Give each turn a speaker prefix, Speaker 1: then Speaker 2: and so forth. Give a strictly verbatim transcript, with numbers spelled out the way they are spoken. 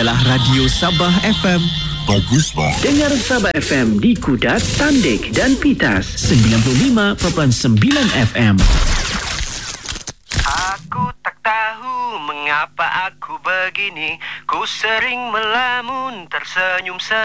Speaker 1: adalah Radio Sabah F M.
Speaker 2: Bagus, Pak.
Speaker 3: Dengar Sabah F M di Kudat, Tandik dan Pitas.
Speaker 1: sembilan puluh lima perpuluhan sembilan F M.
Speaker 4: Aku tak tahu mengapa aku begini. Ku sering melamun, tersenyum